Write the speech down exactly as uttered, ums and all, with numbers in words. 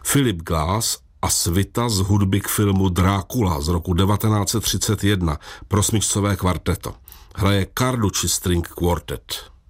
Philip Glass a svita z hudby k filmu Drákula z roku devatenáct set třicet jedna pro smyčcové kvarteto. Hraje Carducci String Quartet.